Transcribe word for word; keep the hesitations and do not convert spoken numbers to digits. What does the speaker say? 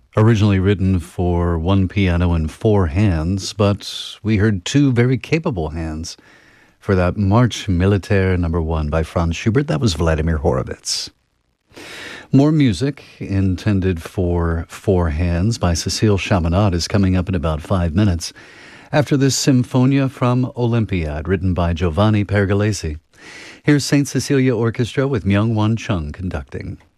Originally written for one piano and four hands, but we heard two very capable hands for that March Militaire number one by Franz Schubert. That was Vladimir Horowitz. More music intended for four hands by Cécile Chaminade is coming up in about five minutes after this Symphonia from Olympiad, written by Giovanni Pergolesi. Here's Saint Cecilia Orchestra with Myung-Whun Chung conducting.